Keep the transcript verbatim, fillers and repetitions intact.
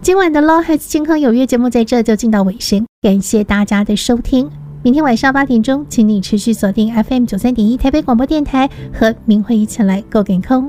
今晚的 Law House 健康有约节目在这就进到尾声，感谢大家的收听。明天晚上八点钟，请你持续锁定 F M 九三点一台北广播电台，和明慧一起来 Go 健康。